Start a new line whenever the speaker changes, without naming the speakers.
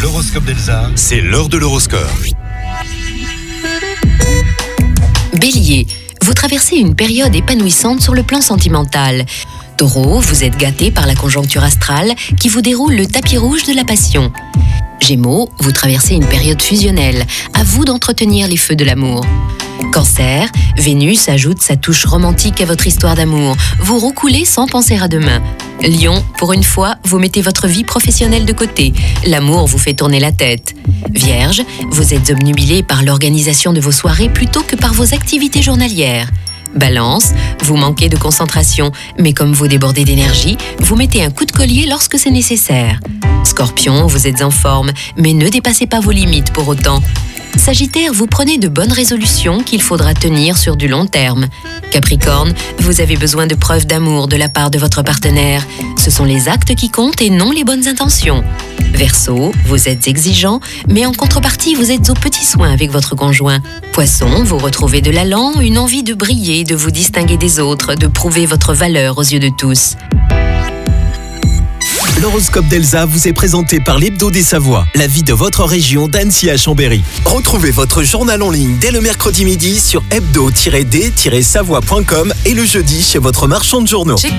L'horoscope d'Elsa,
c'est l'heure de l'horoscope.
Bélier, vous traversez une période épanouissante sur le plan sentimental. Taureau, vous êtes gâté par la conjoncture astrale qui vous déroule le tapis rouge de la passion. Gémeaux, vous traversez une période fusionnelle. À vous d'entretenir les feux de l'amour. Cancer, Vénus ajoute sa touche romantique à votre histoire d'amour. Vous roucoulez sans penser à demain. Lion, pour une fois, vous mettez votre vie professionnelle de côté. L'amour vous fait tourner la tête. Vierge, vous êtes obnubilé par l'organisation de vos soirées plutôt que par vos activités journalières. Balance, vous manquez de concentration, mais comme vous débordez d'énergie, vous mettez un coup de collier lorsque c'est nécessaire. Scorpion, vous êtes en forme, mais ne dépassez pas vos limites pour autant. Sagittaire, vous prenez de bonnes résolutions qu'il faudra tenir sur du long terme. Capricorne, vous avez besoin de preuves d'amour de la part de votre partenaire. Ce sont les actes qui comptent et non les bonnes intentions. Verseau, vous êtes exigeant, mais en contrepartie, vous êtes aux petits soins avec votre conjoint. Poisson, vous retrouvez de l'allant, une envie de briller, de vous distinguer des autres, de prouver votre valeur aux yeux de tous.
L'horoscope d'Elsa vous est présenté par l'Hebdo des Savoies, la vie de votre région d'Annecy à Chambéry. Retrouvez votre journal en ligne dès le mercredi midi sur hebdo-d-savoie.com et le jeudi chez votre marchand de journaux.